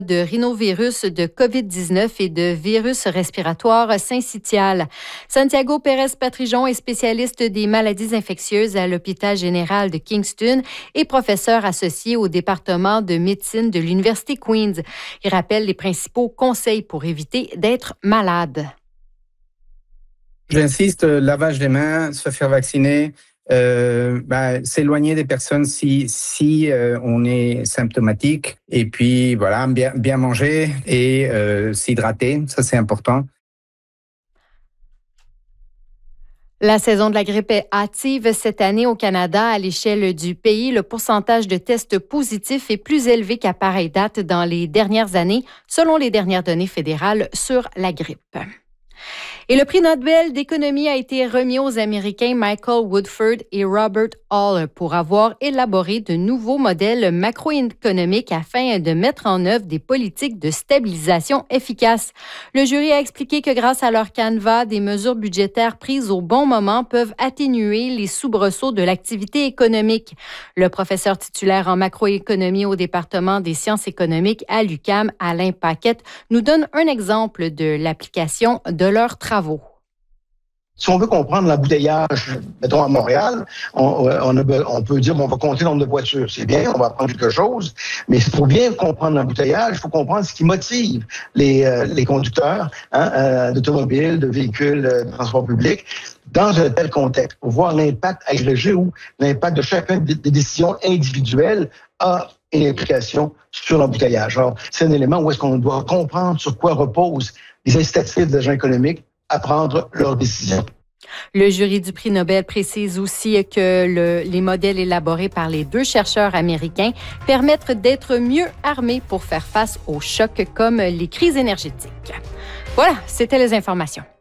de rhinovirus, de COVID-19 et de virus respiratoire syncytial. Santiago Pérez-Patrijon est spécialiste des maladies infectieuses à l'hôpital général de Kingston et professeur associé au département de médecine de l'Université Queen's. Il rappelle les principaux conseils pour éviter d'être malade. J'insiste, lavage des mains, se faire vacciner, s'éloigner des personnes si on est symptomatique, et puis voilà, bien manger et s'hydrater, ça c'est important. La saison de la grippe est hâtive cette année au Canada. À l'échelle du pays, le pourcentage de tests positifs est plus élevé qu'à pareille date dans les dernières années, selon les dernières données fédérales sur la grippe. Et le prix Nobel d'économie a été remis aux Américains Michael Woodford et Robert Hall pour avoir élaboré de nouveaux modèles macroéconomiques afin de mettre en œuvre des politiques de stabilisation efficaces. Le jury a expliqué que grâce à leur canevas, des mesures budgétaires prises au bon moment peuvent atténuer les soubresauts de l'activité économique. Le professeur titulaire en macroéconomie au département des sciences économiques à l'UQAM, Alain Paquette, nous donne un exemple de l'application de leurs travaux. Si on veut comprendre l'embouteillage, mettons à Montréal, on peut dire on va compter le nombre de voitures. C'est bien, on va apprendre quelque chose, mais il faut bien comprendre l'embouteillage, il faut comprendre ce qui motive les conducteurs d'automobiles, de véhicules de transport public dans un tel contexte, pour voir l'impact agrégé ou l'impact de chacune des décisions individuelles a une implication sur l'embouteillage. Alors, c'est un élément où est-ce qu'on doit comprendre sur quoi reposent les incitatifs des agents économiques à prendre leurs décisions. Le jury du prix Nobel précise aussi que les modèles élaborés par les deux chercheurs américains permettent d'être mieux armés pour faire face aux chocs comme les crises énergétiques. Voilà, c'était les informations.